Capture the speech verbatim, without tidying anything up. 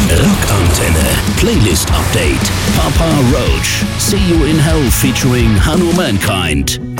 Rockantenne. Playlist Update. Papa Roach. See You in Hell featuring Hanno Mankind.